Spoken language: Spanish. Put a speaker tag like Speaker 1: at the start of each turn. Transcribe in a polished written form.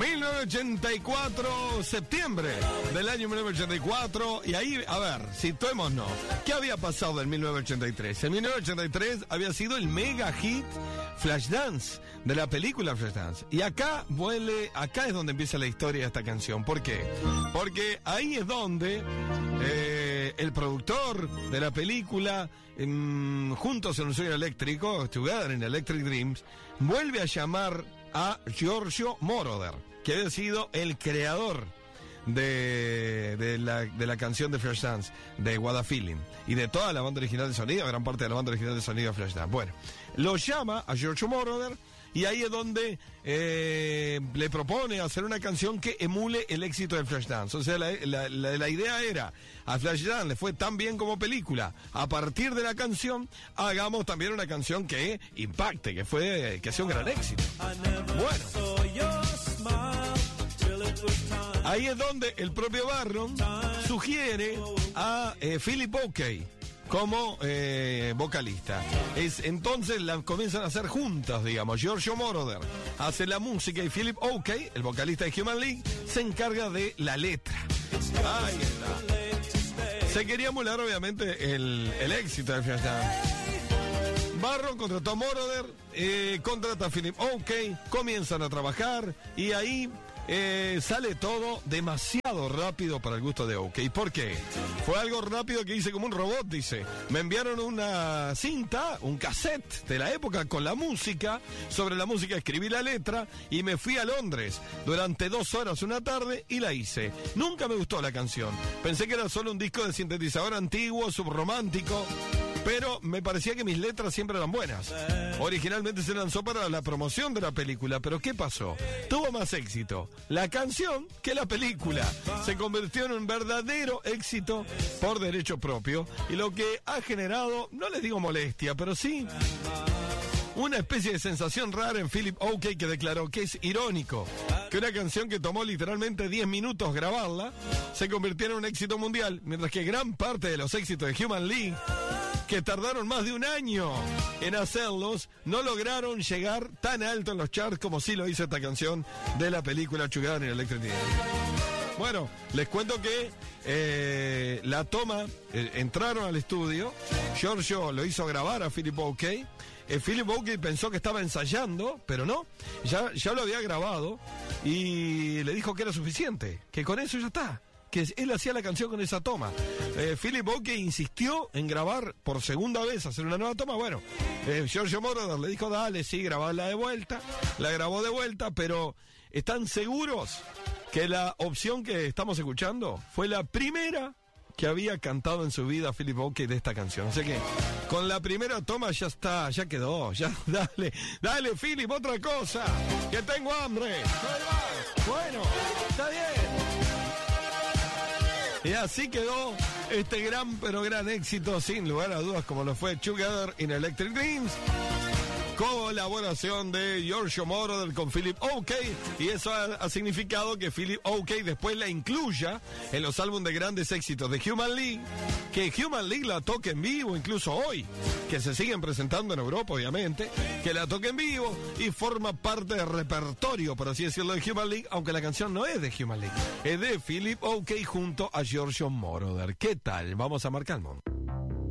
Speaker 1: 1984, septiembre del año 1984. Y ahí, a ver, situémonos. ¿Qué había pasado en 1983? En 1983 había sido el mega hit Flashdance, de la película Flashdance. Y acá es donde empieza la historia de esta canción. ¿Por qué? Porque ahí es donde el productor de la película, juntos en un sueño eléctrico, Together in Electric Dreams, vuelve a llamar a Giorgio Moroder, que había sido el creador de la canción de Flashdance, de What a Feeling, y de toda la banda original de sonido, gran parte de la banda original de sonido de Flashdance. Bueno, lo llama a Giorgio Moroder, y ahí es donde le propone hacer una canción que emule el éxito de Flashdance. O sea, la idea era, a Flashdance le fue tan bien como película, a partir de la canción, hagamos también una canción que impacte, que sea un gran éxito. Bueno, ahí es donde el propio Barron sugiere a Philip Oakey como vocalista. Entonces comienzan a hacer juntas, digamos. Giorgio Moroder hace la música y Philip Oakey, el vocalista de Human League, se encarga de la letra. Ahí está. Se quería emular, obviamente, el éxito de Flashdance. Barron contrató a Moroder, contrata a Philip Oakey, comienzan a trabajar y ahí sale todo demasiado rápido para el gusto de Oakey. ¿Por qué? Fue algo rápido que hice como un robot, dice. Me enviaron una cinta, un cassette de la época con la música. Sobre la música escribí la letra y me fui a Londres durante 2 horas una tarde y la hice. Nunca me gustó la canción. Pensé que era solo un disco de sintetizador antiguo, subromántico, pero me parecía que mis letras siempre eran buenas. Originalmente se lanzó para la promoción de la película, pero ¿qué pasó? Tuvo más éxito la canción que la película. Se convirtió en un verdadero éxito por derecho propio, y lo que ha generado, no les digo molestia, pero sí una especie de sensación rara en Philip Oakey, que declaró que es irónico que una canción que tomó literalmente 10 minutos grabarla se convirtiera en un éxito mundial, mientras que gran parte de los éxitos de Human League, que tardaron más de un año en hacerlos, no lograron llegar tan alto en los charts como sí lo hizo esta canción de la película Together in Electric Dreams. Bueno, les cuento que la toma, entraron al estudio, Giorgio lo hizo grabar a Philip Oakey. Philip Oakey pensó que estaba ensayando, pero no, ya lo había grabado y le dijo que era suficiente, que con eso ya está, que él hacía la canción con esa toma. Philip Oakey insistió en grabar por segunda vez, hacer una nueva toma. Bueno, Giorgio Moroder le dijo, dale, sí, grabala de vuelta. La grabó de vuelta, pero ¿están seguros que la opción que estamos escuchando fue la primera que había cantado en su vida Philip Oakey de esta canción? O sea que con la primera toma ya está, ya quedó, ya dale Philip, otra cosa, que tengo hambre. Bueno, está bien. Y así quedó este gran, pero gran éxito, sin lugar a dudas, como lo fue Together in Electric Dreams. Colaboración de Giorgio Moroder con Philip Oakey, y eso ha significado que Philip Oakey después la incluya en los álbumes de grandes éxitos de Human League, que Human League la toque en vivo incluso hoy, que se siguen presentando en Europa, obviamente, que la toque en vivo y forma parte del repertorio, por así decirlo, de Human League, aunque la canción no es de Human League, es de Philip Oakey junto a Giorgio Moroder. ¿Qué tal? Vamos a marcar el mundo.